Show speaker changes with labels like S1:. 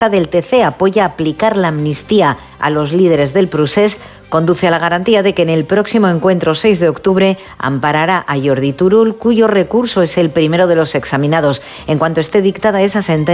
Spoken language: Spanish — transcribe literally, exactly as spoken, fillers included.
S1: del T C apoya aplicar la amnistía a los líderes del procés conduce a la garantía de que en el próximo encuentro seis de octubre amparará a Jordi Turull, cuyo recurso es el primero de los examinados. En cuanto esté dictada esa sentencia,